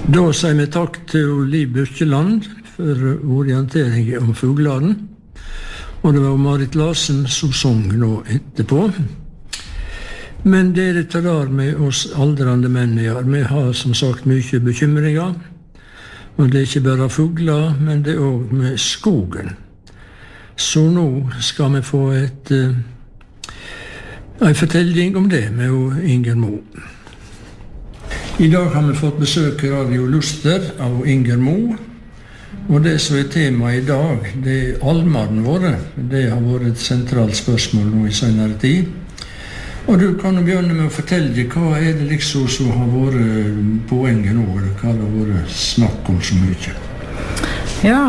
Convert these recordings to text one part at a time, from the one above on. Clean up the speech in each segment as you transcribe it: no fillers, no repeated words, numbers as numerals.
Da sier vi takk til Liv Birkeland for orientering om fuglene. Og det var Marit Larsen som sang nå etterpå. Men dere tar med oss aldrande menn i år. Vi har som sagt mye bekymringer. Og det er ikke bare fugler, men det er også med skogen. Så nå skal vi få en fortelling om det med Inger Mo. I dag har vi fått besøk i Radio Luster av Inger Mo. Og det som er tema i dag, det er almene våre. Det har vært et sentralt spørsmål nå i senere tid. Og du kan jo begynne med å fortelle hva er det liksom som har vært poenget nå, eller hva har vært snakk om så mye? Ja,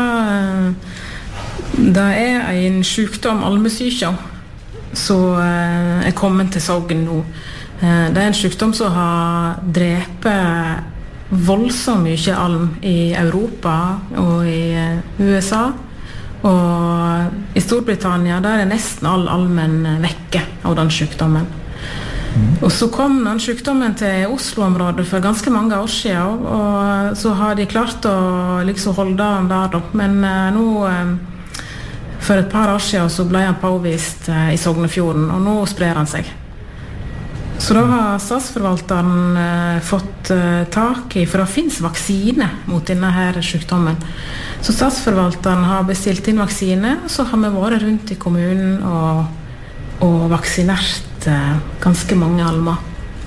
det er en sykdom, almesyke, som er kommet til Sogn nå. Det er en sykdom som har drepet voldsomt mye alm i Europa og i USA. Og i Storbritannia der er nesten all almen vekke av den sykdommen. Og så kom den sykdommen til Oslo-området for ganske mange år siden, og så har de klart å liksom holde den der da. Men nå, for et par år siden, så ble han påvist i Sognefjorden, og nå sprer han seg. Så da har statsforvalteren fått tak i, for det finnes vaksine mot denne her sykdommen. Så statsforvalteren har bestilt inn vaksine, og så har vi vært rundt i kommunen og vaksinert ganske mange almer.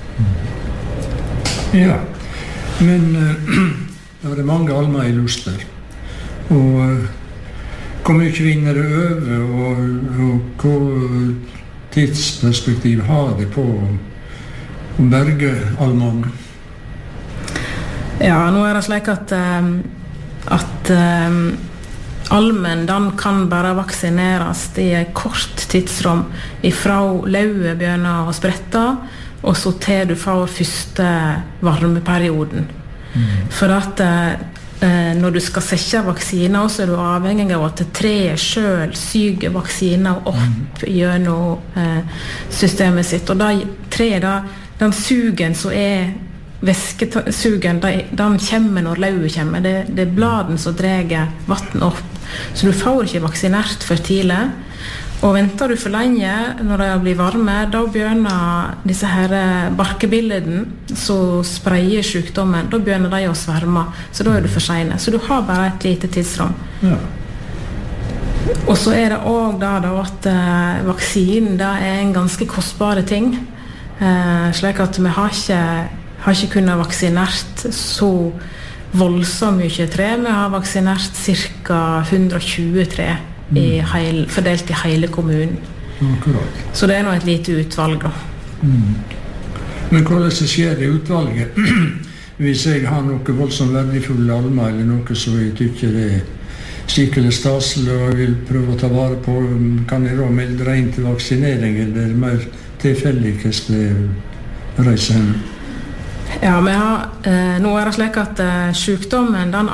Ja, men det er mange almer i Luster. Og hvor mye vinner det over, og hva tidsperspektiv har det på berge almene? Ja, nå er det slik at almen, den kan bare vaksineres i et kort tidsrom ifra lauet begynner å sprette, og så til du får første varmeperioden. For at når du skal sette vaksiner, så er du avhengig av at treet selv syger vaksiner opp gjennom systemet sitt. Og den sugen som er væskesugen, den kommer når lauet kommer. Det er bladen som drar vatten opp. Så du får ikke vaksinert for tidlig. Og venter du for lenge når det blir varme, da begynner disse her barkebilleden som spreier sykdommen, da begynner de å sverme, så da er du for sene. Så du har bare et lite tidsrom. Ja. Og så er det også da at vaksinen da er en ganske kostbare ting, slik at vi har ikke kunnet vaksinert så voldsomt mye tre. Vi har vaksinert ca. 120 tre fordelt i hele kommunen. Akkurat. Så det er nå et lite utvalg da. Men hvordan skjer det utvalget? Hvis jeg har noe voldsomt verdifulle almer, eller noe som jeg tykker er skikkelig staselig og vil prøve å ta vare på, kan jeg da melde deg inn til vaksinering, eller er det mer tilfeldig hvordan det reiser hen? Ja, nå er det slik at sykdommen, den